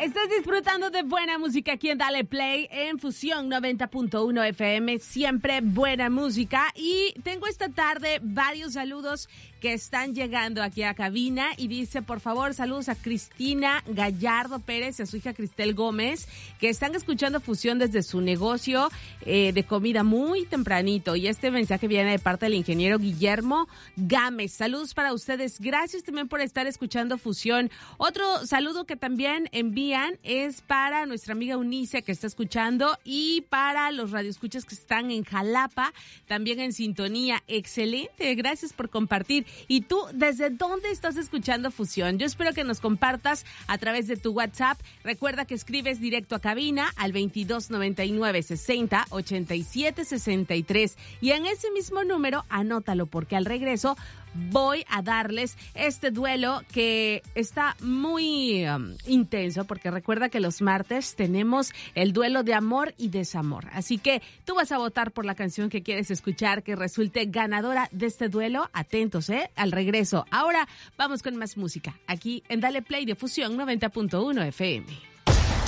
Estás disfrutando de buena música aquí en Dale Play en Fusión 90.1 FM, siempre buena música. Y tengo esta tarde varios saludos que están llegando aquí a cabina y dice, por favor, saludos a Cristina Gallardo Pérez y a su hija Cristel Gómez, que están escuchando Fusión desde su negocio de comida muy tempranito. Y este mensaje viene de parte del ingeniero Guillermo Gámez. Saludos para ustedes. Gracias también por estar escuchando Fusión. Otro saludo que también envían es para nuestra amiga Unice, que está escuchando, y para los radioescuchas que están en Jalapa, también en sintonía. Excelente, gracias por compartir. ¿Y tú, desde dónde estás escuchando Fusión? Yo espero que nos compartas a través de tu WhatsApp. Recuerda que escribes directo a cabina al 2299 60 87 63 y en ese mismo número anótalo, porque al regreso voy a darles este duelo que está muy intenso, porque recuerda que los martes tenemos el duelo de amor y desamor. Así que tú vas a votar por la canción que quieres escuchar que resulte ganadora de este duelo. Atentos, al regreso. Ahora vamos con más música aquí en Dale Play de Fusión 90.1 FM.